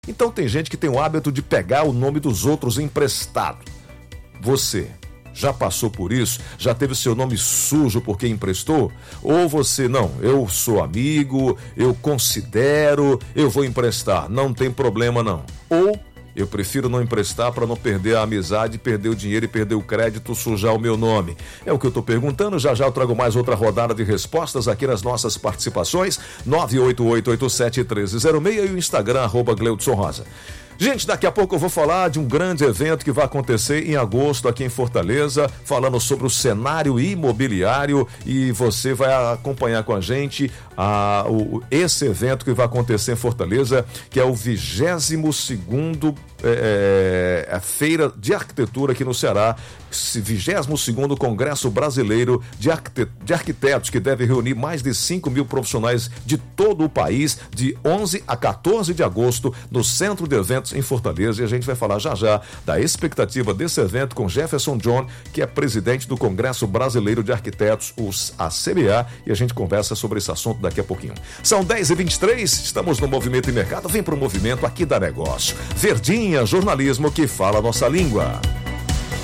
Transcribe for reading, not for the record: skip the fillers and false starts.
Então tem gente que tem o hábito de pegar o nome dos outros emprestado. Você já passou por isso? Já teve seu nome sujo porque emprestou? Ou você, não, eu sou amigo, eu considero, eu vou emprestar, não tem problema não. Ou eu prefiro não emprestar para não perder a amizade, perder o dinheiro e perder o crédito, sujar o meu nome. É o que eu estou perguntando, já eu trago mais outra rodada de respostas aqui nas nossas participações, 988871306 e o Instagram, @GleudsonRosa. Gente, daqui a pouco eu vou falar de um grande evento que vai acontecer em agosto aqui em Fortaleza, falando sobre o cenário imobiliário, e você vai acompanhar com a gente esse evento que vai acontecer em Fortaleza, que é o 22º a Feira de Arquitetura aqui no Ceará, 22º Congresso Brasileiro de Arquitetos, que deve reunir mais de 5 mil profissionais de todo o país, de 11 a 14 de agosto, no Centro de Eventos em Fortaleza. E a gente vai falar já da expectativa desse evento com Jefferson John, que é presidente do Congresso Brasileiro de Arquitetos, a CBA, e a gente conversa sobre esse assunto daqui a pouquinho. São 10h23, estamos no Movimento e Mercado. Vem pro movimento aqui da Negócio. Verdinha, jornalismo que fala a nossa língua.